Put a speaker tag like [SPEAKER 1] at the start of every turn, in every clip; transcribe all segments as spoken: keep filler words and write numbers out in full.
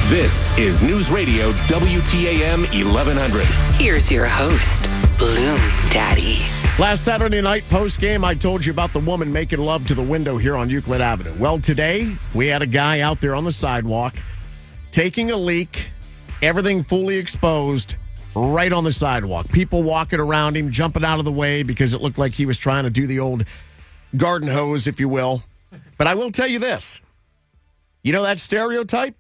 [SPEAKER 1] This is News Radio W T A M eleven hundred.
[SPEAKER 2] Here's your host, Bloom Daddy.
[SPEAKER 3] Last Saturday night post-game, I told you about the woman making love to the window here on Euclid Avenue. Well, today, we had a guy out there on the sidewalk taking a leak, everything fully exposed, right on the sidewalk. People walking around him, jumping out of the way because it looked like he was trying to do the old garden hose, if you will. But I will tell you this. You know that stereotype?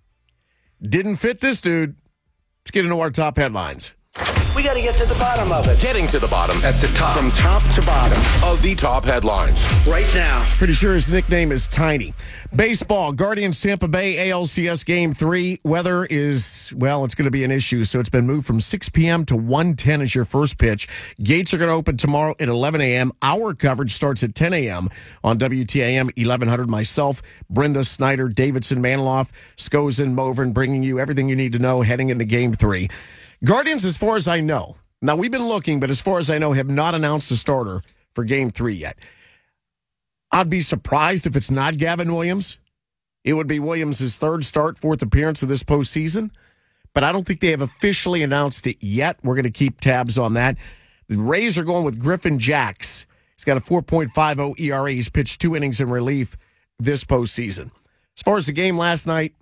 [SPEAKER 3] Didn't fit this dude. Let's get into our top headlines.
[SPEAKER 4] We got to get to the bottom of it.
[SPEAKER 1] Getting to the bottom.
[SPEAKER 4] At the top.
[SPEAKER 1] From top to bottom of the top headlines.
[SPEAKER 4] Right now.
[SPEAKER 3] Pretty sure his nickname is Tiny. Baseball, Guardians Tampa Bay A L C S Game three. Weather is, well, it's going to be an issue, so it's been moved from six p.m. to one ten as your first pitch. Gates are going to open tomorrow at eleven a.m. Our coverage starts at ten a.m. on W T A M eleven hundred. Myself, Brenda Snyder, Davidson, Maniloff, Skozin, Movern, bringing you everything you need to know heading into Game three. Guardians, as far as I know, now we've been looking, but as far as I know, have not announced a starter for Game three yet. I'd be surprised if it's not Gavin Williams. It would be Williams' third start, fourth appearance of this postseason, but I don't think they have officially announced it yet. We're going to keep tabs on that. The Rays are going with Griffin Jax. He's got a four point five oh E R A. He's pitched two innings in relief this postseason. As far as the game last night,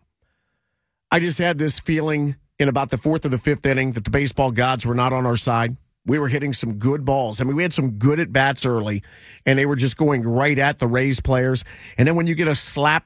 [SPEAKER 3] I just had this feeling in about the fourth or the fifth inning that the baseball gods were not on our side. We were hitting some good balls. I mean, we had some good at-bats early, and they were just going right at the Rays players. And then when you get a slap,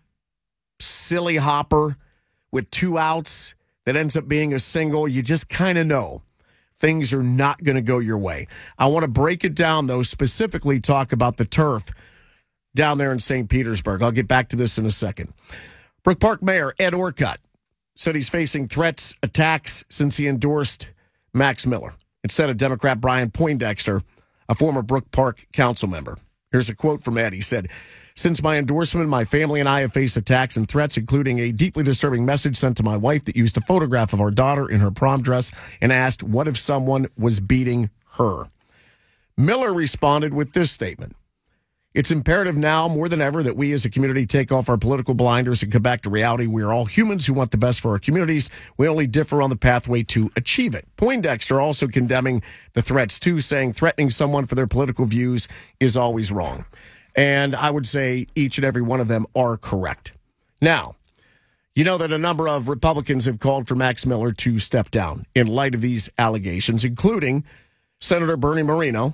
[SPEAKER 3] silly hopper with two outs that ends up being a single, you just kind of know things are not going to go your way. I want to break it down, though, specifically talk about the turf down there in Saint Petersburg. I'll get back to this in a second. Brook Park Mayor Ed Orcutt said he's facing threats, attacks since he endorsed Max Miller instead of Democrat Brian Poindexter, a former Brook Park council member. Here's a quote from Ed. He said, "Since my endorsement, my family and I have faced attacks and threats, including a deeply disturbing message sent to my wife that used a photograph of our daughter in her prom dress and asked what if someone was beating her." Miller responded with this statement. "It's imperative now more than ever that we as a community take off our political blinders and come back to reality. We are all humans who want the best for our communities. We only differ on the pathway to achieve it." Poindexter also condemning the threats too, saying threatening someone for their political views is always wrong. And I would say each and every one of them are correct. Now, you know that a number of Republicans have called for Max Miller to step down in light of these allegations, including Senator Bernie Moreno,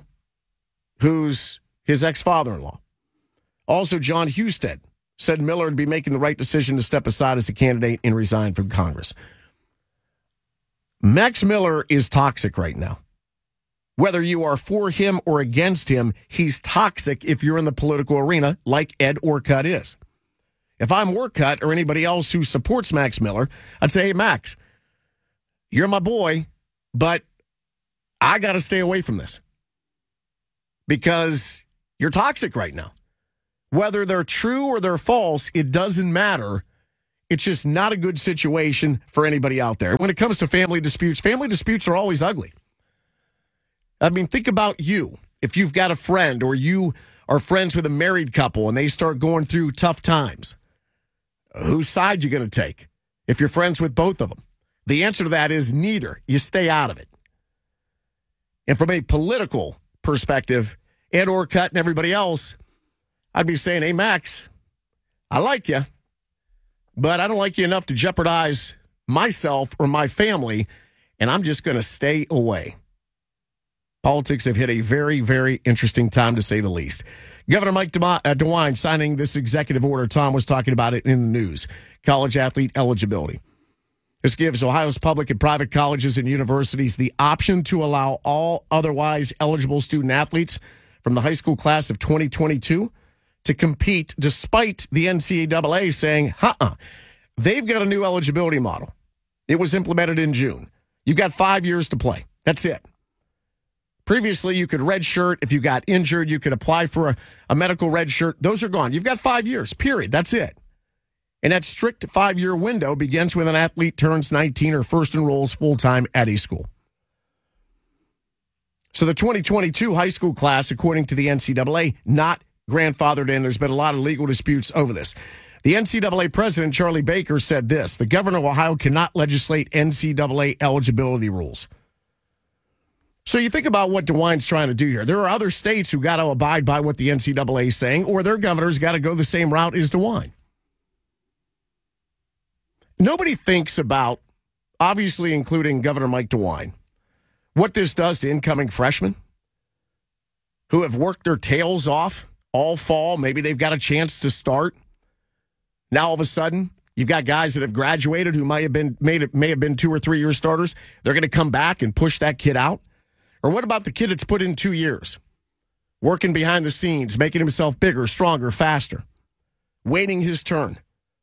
[SPEAKER 3] who's his ex-father-in-law. Also, John Husted said Miller would be making the right decision to step aside as a candidate and resign from Congress. Max Miller is toxic right now. Whether you are for him or against him, he's toxic if you're in the political arena like Ed Orcutt is. If I'm Orcutt or anybody else who supports Max Miller, I'd say, hey, Max, you're my boy, but I got to stay away from this because you're toxic right now. Whether they're true or they're false, it doesn't matter. It's just not a good situation for anybody out there. When it comes to family disputes, family disputes are always ugly. I mean, think about you. If you've got a friend or you are friends with a married couple and they start going through tough times, whose side you going to take if you're friends with both of them? The answer to that is neither. You stay out of it. And from a political perspective, Ed Orcutt and everybody else, I'd be saying, hey, Max, I like you, but I don't like you enough to jeopardize myself or my family, and I'm just going to stay away. Politics have hit a very, very interesting time, to say the least. Governor Mike DeWine signing this executive order. Tom was talking about it in the news. College athlete eligibility. This gives Ohio's public and private colleges and universities the option to allow all otherwise eligible student athletes from the high school class of twenty twenty-two to compete, despite the N C double A saying, uh-uh, they've got a new eligibility model. It was implemented in June. You've got five years to play. That's it. Previously, you could redshirt. If you got injured, you could apply for a, a medical redshirt. Those are gone. You've got five years, period. That's it. And that strict five-year window begins when an athlete turns nineteen or first enrolls full-time at a school. So the twenty twenty-two high school class, according to the N C double A, not grandfathered in. There's been a lot of legal disputes over this. The N C double A president, Charlie Baker, said this: the governor of Ohio cannot legislate N C double A eligibility rules. So you think about what DeWine's trying to do here. There are other states who got to abide by what the N C double A is saying, or their governors got to go the same route as DeWine. Nobody thinks about, obviously including Governor Mike DeWine, what this does to incoming freshmen who have worked their tails off all fall. Maybe they've got a chance to start. Now all of a sudden, you've got guys that have graduated who might have been made may have been two or three year starters. They're going to come back and push that kid out. Or what about the kid that's put in two years, working behind the scenes, making himself bigger, stronger, faster, waiting his turn?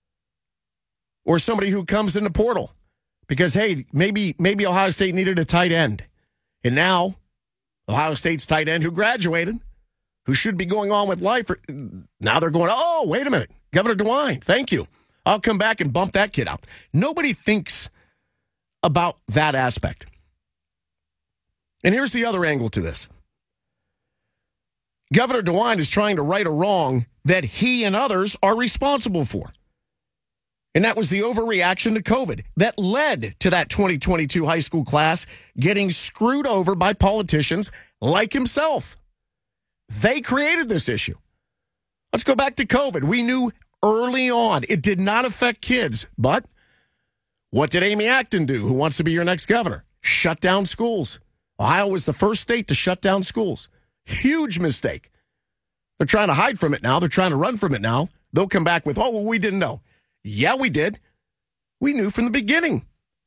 [SPEAKER 3] Or somebody who comes in the portal because, hey, maybe maybe Ohio State needed a tight end. And now Ohio State's tight end who graduated, who should be going on with life, now they're going, oh, wait a minute, Governor DeWine, thank you. I'll come back and bump that kid out. Nobody thinks about that aspect. And here's the other angle to this. Governor DeWine is trying to right a wrong that he and others are responsible for. And that was the overreaction to COVID that led to that twenty twenty-two high school class getting screwed over by politicians like himself. They created this issue. Let's go back to COVID. We knew early on it did not affect kids. But what did Amy Acton do, who wants to be your next governor? Shut down schools. Ohio was the first state to shut down schools. Huge mistake. They're trying to hide from it now. They're trying to run from it now. They'll come back with, oh, well, we didn't know. Yeah, we did. We knew from the beginning.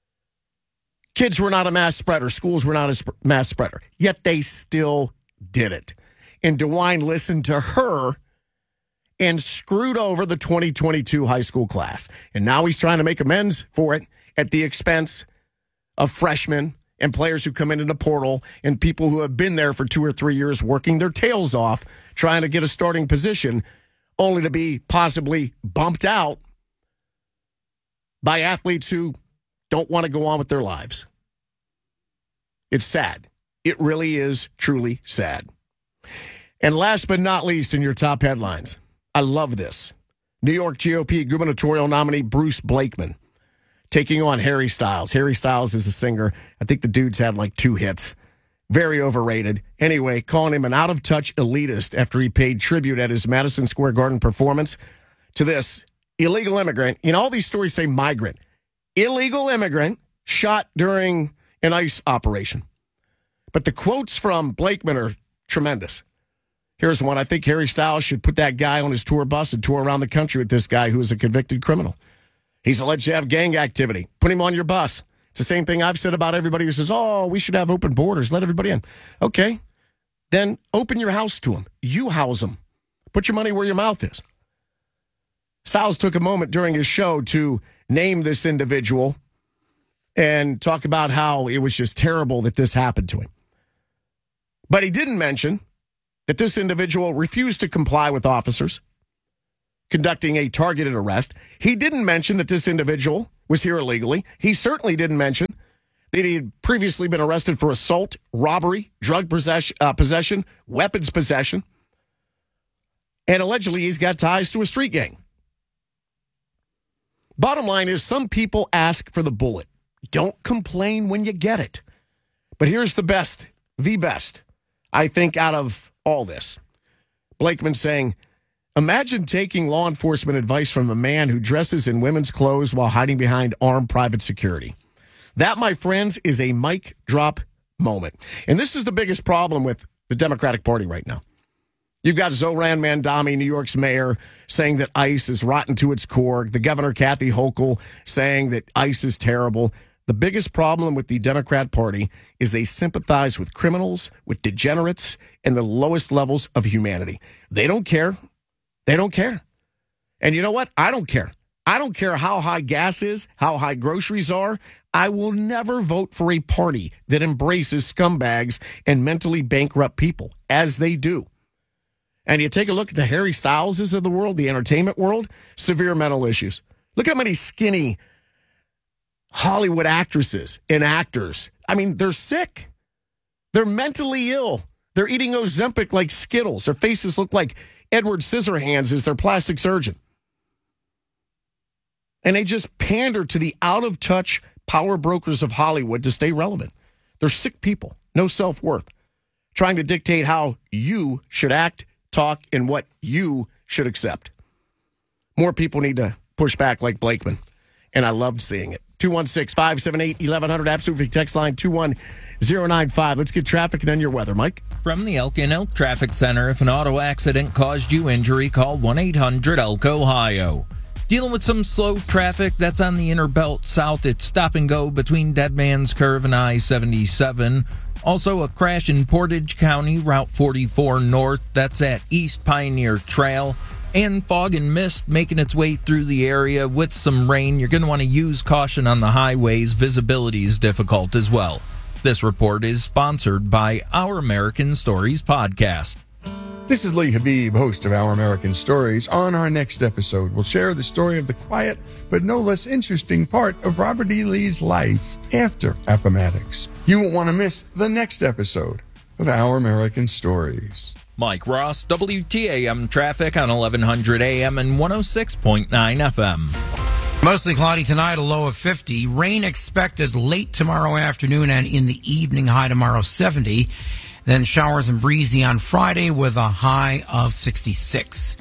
[SPEAKER 3] Kids were not a mass spreader. Schools were not a sp- mass spreader. Yet they still did it. And DeWine listened to her and screwed over the twenty twenty-two high school class. And now he's trying to make amends for it at the expense of freshmen and players who come into the portal and people who have been there for two or three years working their tails off, trying to get a starting position, only to be possibly bumped out by athletes who don't want to go on with their lives. It's sad. It really is truly sad. And last but not least in your top headlines, I love this. New York G O P gubernatorial nominee Bruce Blakeman taking on Harry Styles. Harry Styles is a singer. I think the dude's had like two hits. Very overrated. Anyway, calling him an out-of-touch elitist after he paid tribute at his Madison Square Garden performance to this illegal immigrant. You know, all these stories say migrant. Illegal immigrant shot during an ICE operation. But the quotes from Blakeman are tremendous. Here's one. I think Harry Styles should put that guy on his tour bus and tour around the country with this guy who is a convicted criminal. He's alleged to have gang activity. Put him on your bus. It's the same thing I've said about everybody who says, oh, we should have open borders. Let everybody in. Okay. Then open your house to him. You house him. Put your money where your mouth is. Styles took a moment during his show to name this individual and talk about how it was just terrible that this happened to him. But he didn't mention that this individual refused to comply with officers conducting a targeted arrest. He didn't mention that this individual was here illegally. He certainly didn't mention that he had previously been arrested for assault, robbery, drug possession, uh, possession, weapons possession, and allegedly he's got ties to a street gang. Bottom line is some people ask for the bullet. Don't complain when you get it. But here's the best, the best, I think, out of all this. Blakeman saying, imagine taking law enforcement advice from a man who dresses in women's clothes while hiding behind armed private security. That, my friends, is a mic drop moment. And this is the biggest problem with the Democratic Party right now. You've got Zohran Mandami, New York's mayor, saying that ICE is rotten to its core. The governor, Kathy Hochul, saying that ICE is terrible. The biggest problem with the Democrat Party is they sympathize with criminals, with degenerates, and the lowest levels of humanity. They don't care. They don't care. And you know what? I don't care. I don't care how high gas is, how high groceries are. I will never vote for a party that embraces scumbags and mentally bankrupt people, as they do. And you take a look at the Harry Styleses of the world, the entertainment world, severe mental issues. Look how many skinny Hollywood actresses and actors. I mean, they're sick. They're mentally ill. They're eating Ozempic like Skittles. Their faces look like Edward Scissorhands is their plastic surgeon. And they just pander to the out-of-touch power brokers of Hollywood to stay relevant. They're sick people, no self-worth, trying to dictate how you should act, talk, and what you should accept. More people need to push back like Blakeman, and I loved seeing it. two one six, five seven eight, eleven hundred, Absolutely text line two one zero nine five. Let's get traffic and then your weather, Mike.
[SPEAKER 5] From the Elk and Elk Traffic Center, if an auto accident caused you injury, call one eight hundred elk ohio. Dealing with some slow traffic that's on the inner belt south. It's stop and go between Dead Man's Curve and I seventy-seven. Also a crash in Portage County, Route forty-four North. That's at East Pioneer Trail. And fog and mist making its way through the area with some rain. You're going to want to use caution on the highways. Visibility is difficult as well. This report is sponsored by Our American Stories podcast.
[SPEAKER 6] This is Lee Habib, host of Our American Stories. On our next episode, we'll share the story of the quiet but no less interesting part of Robert E. Lee's life after Appomattox. You won't want to miss the next episode of Our American Stories.
[SPEAKER 5] Mike Ross, W T A M traffic on eleven hundred A M and one oh six point nine F M.
[SPEAKER 7] Mostly cloudy tonight, a low of fifty. Rain expected late tomorrow afternoon and in the evening, high tomorrow seventy. Then showers and breezy on Friday with a high of sixty-six.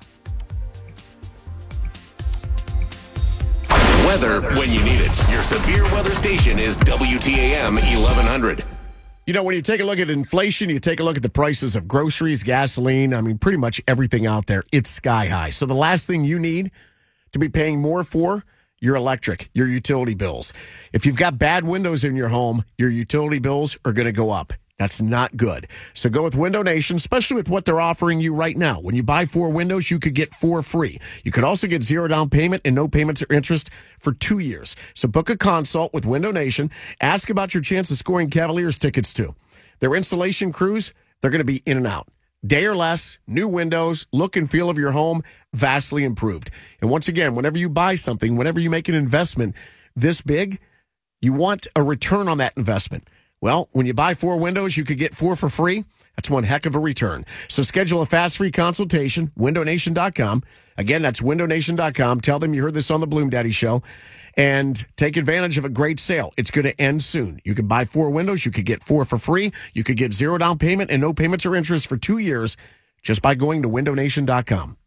[SPEAKER 1] Weather when you need it. Your severe weather station is W T A M eleven hundred.
[SPEAKER 3] You know, when you take a look at inflation, you take a look at the prices of groceries, gasoline, I mean, pretty much everything out there, it's sky high. So the last thing you need to be paying more for, your electric, your utility bills. If you've got bad windows in your home, your utility bills are going to go up. That's not good. So go with Window Nation, especially with what they're offering you right now. When you buy four windows, you could get four free. You could also get zero down payment and no payments or interest for two years. So book a consult with Window Nation. Ask about your chance of scoring Cavaliers tickets too. Their installation crews, they're going to be in and out. Day or less, new windows, look and feel of your home, vastly improved. And once again, whenever you buy something, whenever you make an investment this big, you want a return on that investment. Well, when you buy four windows, you could get four for free. That's one heck of a return. So schedule a fast free consultation, window nation dot com. Again, that's window nation dot com. Tell them you heard this on the Bloom Daddy Show and take advantage of a great sale. It's going to end soon. You can buy four windows. You could get four for free. You could get zero down payment and no payments or interest for two years just by going to window nation dot com.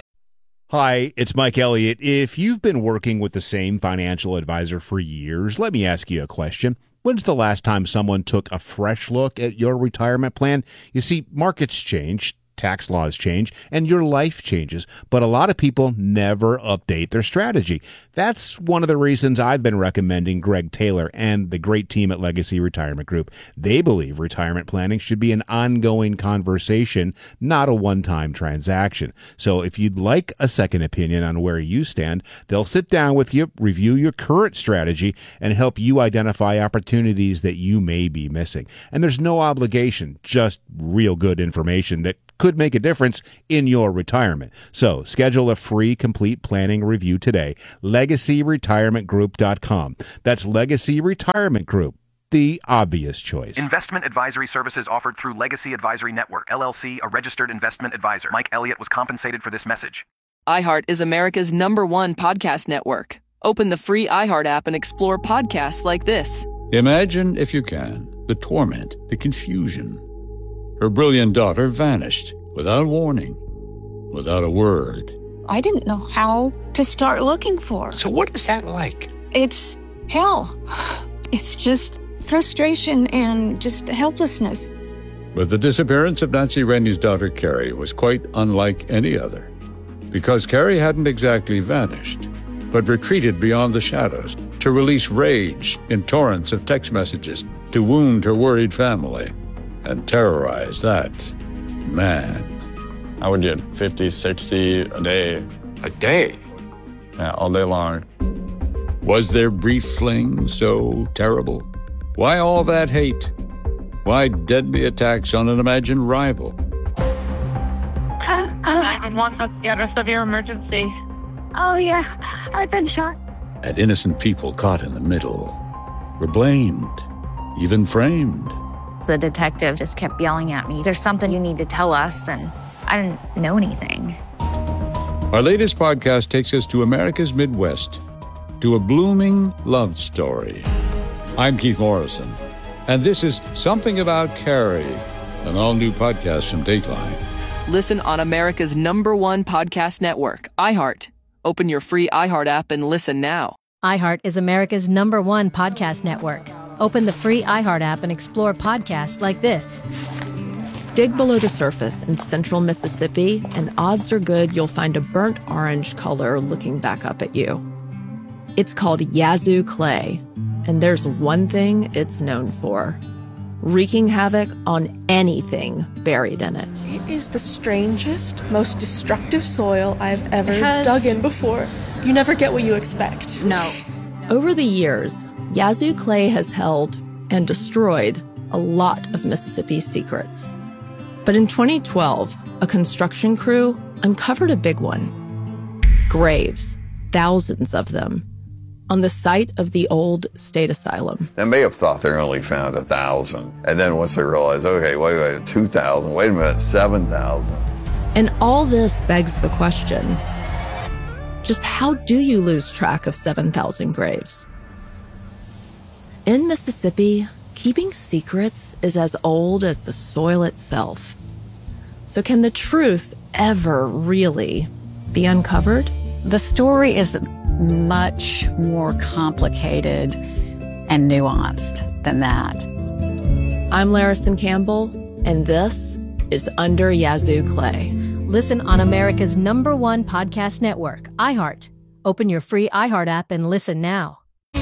[SPEAKER 8] Hi, it's Mike Elliott. If you've been working with the same financial advisor for years, let me ask you a question. When's the last time someone took a fresh look at your retirement plan? You see, markets change, tax laws change, and your life changes, but a lot of people never update their strategy. That's one of the reasons I've been recommending Greg Taylor and the great team at Legacy Retirement Group. They believe retirement planning should be an ongoing conversation, not a one-time transaction. So if you'd like a second opinion on where you stand, they'll sit down with you, review your current strategy, and help you identify opportunities that you may be missing. And there's no obligation, just real good information that could make a difference in your retirement. So schedule a free complete planning review today. legacy retirement group dot com. That's Legacy Retirement Group, the obvious choice.
[SPEAKER 9] Investment advisory services offered through Legacy Advisory Network, L L C, a registered investment advisor. Mike Elliott was compensated for this message.
[SPEAKER 10] iHeart is America's number one podcast network. Open the free iHeart app and explore podcasts like this.
[SPEAKER 11] Imagine, if you can, the torment, the confusion. Her brilliant daughter vanished without warning, without a word.
[SPEAKER 12] I didn't know how to start looking for her.
[SPEAKER 4] So what is that like?
[SPEAKER 12] It's hell. It's just frustration and just helplessness.
[SPEAKER 11] But the disappearance of Nancy Rennie's daughter, Carrie, was quite unlike any other. Because Carrie hadn't exactly vanished, but retreated beyond the shadows to release rage in torrents of text messages to wound her worried family and terrorize that man.
[SPEAKER 13] I would get fifty, sixty a day.
[SPEAKER 4] A day?
[SPEAKER 13] Yeah, all day long.
[SPEAKER 11] Was their brief fling so terrible? Why all that hate? Why deadly attacks on an imagined rival?
[SPEAKER 14] nine one one, get a severe emergency.
[SPEAKER 12] Oh, yeah, I've been shot.
[SPEAKER 11] And innocent people caught in the middle were blamed, even framed.
[SPEAKER 15] The detective just kept yelling at me, "There's something you need to tell us," and I didn't know anything.
[SPEAKER 11] Our latest podcast takes us to America's Midwest, to a blooming love story. I'm Keith Morrison, and this is Something About Carrie, an all-new podcast from Dateline.
[SPEAKER 10] Listen on America's number one podcast network, iHeart. Open your free iHeart app and listen now.
[SPEAKER 15] iHeart is America's number one podcast network. Open the free iHeart app and explore podcasts like this.
[SPEAKER 16] Dig below the surface in central Mississippi, and odds are good you'll find a burnt orange color looking back up at you. It's called Yazoo clay, and there's one thing it's known for: wreaking havoc on anything buried in it.
[SPEAKER 17] It is the strangest, most destructive soil I've ever
[SPEAKER 16] has...
[SPEAKER 17] dug in before. You never get what you expect.
[SPEAKER 16] No. Over the years, Yazoo clay has held and destroyed a lot of Mississippi's secrets. But in twenty twelve, a construction crew uncovered a big one. Graves, thousands of them, on the site of the old state asylum.
[SPEAKER 18] They may have thought they only found a thousand. And then once they realized, okay, wait, wait, two thousand, wait a minute, seven thousand.
[SPEAKER 16] And all this begs the question, just how do you lose track of seven thousand graves? In Mississippi, keeping secrets is as old as the soil itself. So can the truth ever really be uncovered?
[SPEAKER 19] The story is much more complicated and nuanced than that.
[SPEAKER 16] I'm Larison Campbell, and this is Under Yazoo Clay.
[SPEAKER 15] Listen on America's number one podcast network, iHeart. Open your free iHeart app and listen now.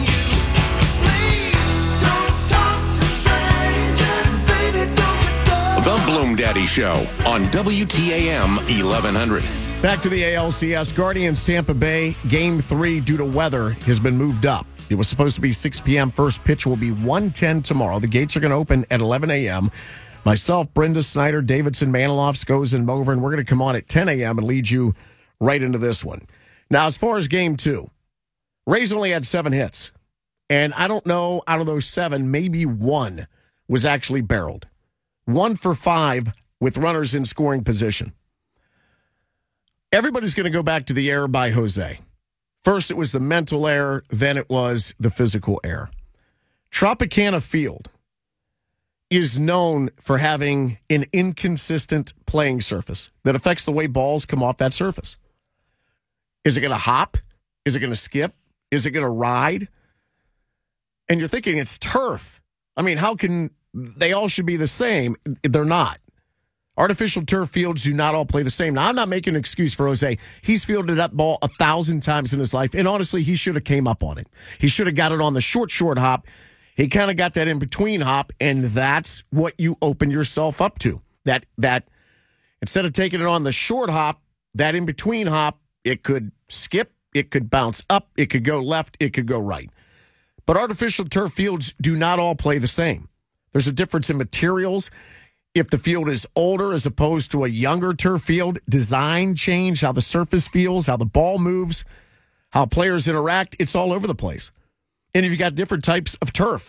[SPEAKER 1] The Bloom Daddy Show on W T A M eleven hundred.
[SPEAKER 3] Back to the A L C S. Guardians Tampa Bay game three due to weather has been moved up. It was supposed to be six p.m. First pitch will be one ten tomorrow. The gates are going to open at eleven a.m. Myself, Brenda Snyder, Davidson, Maniloff, Scose, and Mover, and we're going to come on at ten a.m. and lead you right into this one. Now, as far as game two, Rays only had seven hits. And I don't know, out of those seven, maybe one was actually barreled. One for five with runners in scoring position. Everybody's going to go back to the error by Jose. First, it was the mental error. Then it was the physical error. Tropicana Field is known for having an inconsistent playing surface that affects the way balls come off that surface. Is it going to hop? Is it going to skip? Is it going to ride? And you're thinking it's turf. I mean, how can they all should be the same? They're not. Artificial turf fields do not all play the same. Now, I'm not making an excuse for Jose. He's fielded that ball a thousand times in his life, and honestly, he should have came up on it. He should have got it on the short, short hop. He kind of got that in-between hop, and that's what you open yourself up to. That that instead of taking it on the short hop, that in-between hop, it could skip, it could bounce up, it could go left, it could go right. But artificial turf fields do not all play the same. There's a difference in materials. If the field is older as opposed to a younger turf field, design change, how the surface feels, how the ball moves, how players interact, it's all over the place. And if you got different types of turf,